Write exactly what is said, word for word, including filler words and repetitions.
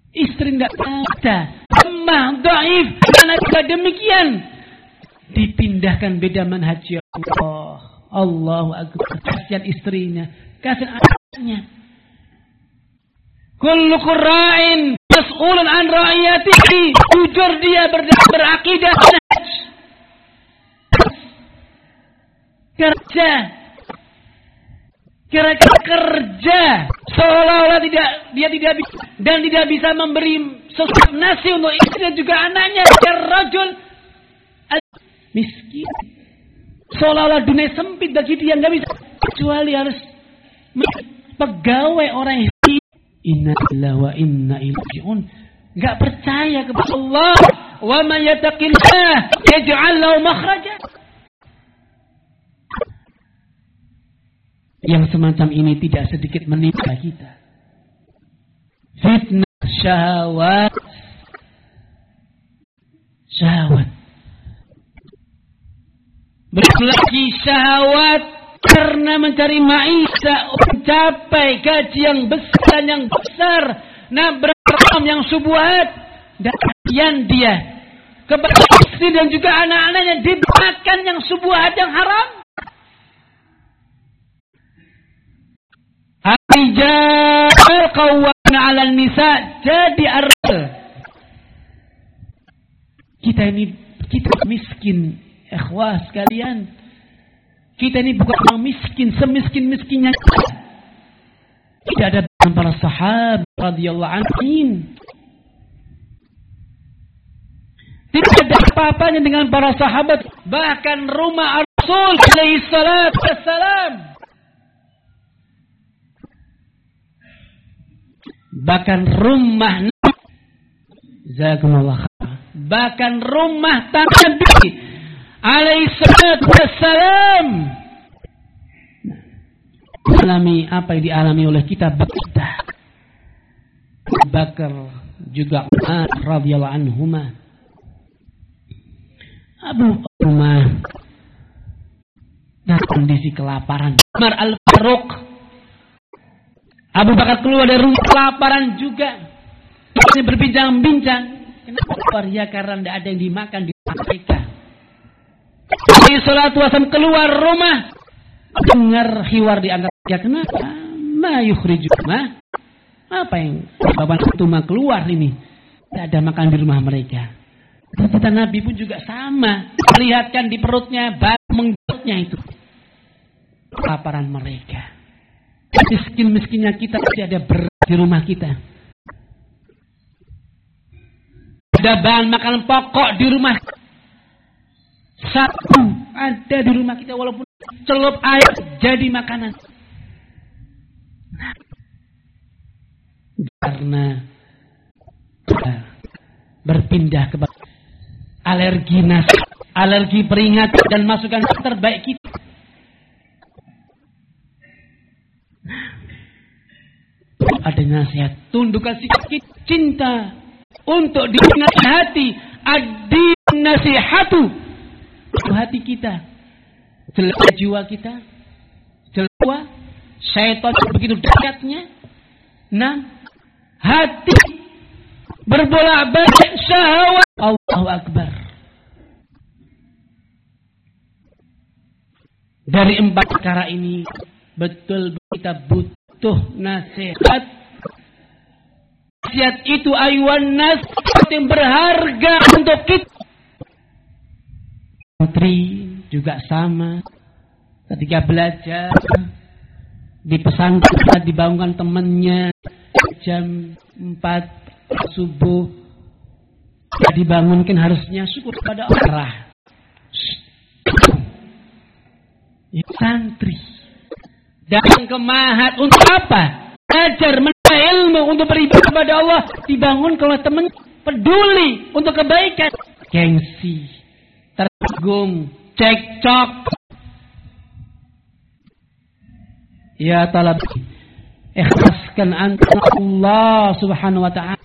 Istri tidak ada. Lemah, dhaif. Karena juga demikian. Dipindahkan beda manhaj Allah. Allahu akbar. Kasihan istrinya. Kasihan anaknya. Kullukum ra'in. Mas'ulun an ra'iyatihi. Jujur dia ber- berakidah. Kerja. Kira-kira kerja. Seolah-olah tidak, dia tidak bisa. Dan tidak bisa memberi sesuap nasi untuk istri dan juga anaknya. Rajul miskin. Seolah-olah dunia sempit bagi dia. Tidak bisa. Kecuali harus pegawai orang yang inna lillahi wa inna ilaihi raji'un. Enggak percaya kepada Allah. Wa man yattaqillah yaj'al lahu makhraja. Yang semacam ini tidak sedikit menimpa kita. Fitnah syahwat. Syahwat. Berlagi syahwat karena mencari maisha, mencapai gaji yang besar yang besar, nah beram yang subuhat, dan dia kepada istri dan juga anak-anaknya dimakan yang subuhat yang haram. Ar-rijal qawwamuna 'alan nisa. Jadi artikel kita ini kita miskin, ikhwah sekalian. Kita ini bukan orang miskin, semiskin-miskinnya. Tidak ada dengan para sahabat radhiyallahu anhum. Tidak ada apa-apanya dengan para sahabat. Bahkan rumah Rasul alaihi salatu wassalam. Bahkan rumah Jazakumullah khair. Bahkan rumah Nabi alaihi salatu wassalam alami apa yang dialami oleh kita kita Bakar juga Umar radhiyallahu anhuma. Abu Umar dalam kondisi kelaparan. Umar Al-Faruq, Abu Bakar keluar dari rumah kelaparan juga. Ini berbincang-bincang. Kenapa? Ya karena tidak ada yang dimakan di mereka. Alaihi salatu wasallam keluar rumah, dengar hiwar di antara mereka. Kenapa? Ma yukhrijuma. Apa yang bapak Tuma keluar ini? Tidak ada makan di rumah mereka. Kata Nabi pun juga sama. Perlihatkan di perutnya, menggotnya itu. Kelaparan mereka. Miskin-miskinnya kita tidak ada beras di rumah kita. Ada bahan makanan pokok di rumah. Satu ada di rumah kita walaupun celup air jadi makanan. Nah, karena kita berpindah kepada alergi nasi, alergi peringatan dan masukan terbaik kita. Ada nasihat, tundukkan sikap cinta untuk dinasihati. Ad-din nasihatu. Itu hati kita, celaka jiwa kita, celaka syaitan begitu dekatnya. Nah, hati berbolak-balik syahwat. Allahu Akbar. Dari empat perkara ini betul kita butuh nasihat. Nasihat itu ayuan nasihat yang berharga untuk kita. Putri juga sama. Ketika belajar di pesantren dibangunkan temannya jam empat subuh, dibangunkan harusnya syukur pada Allah. Ya, santri datang ke mahat untuk apa? Belajar, menuntut ilmu untuk beribadah kepada Allah. Dibangun kalau teman peduli untuk kebaikan. Gengsi, tergum, cekcok. Ya talab, ikhlaskan antara Allah subhanahu wa ta'ala.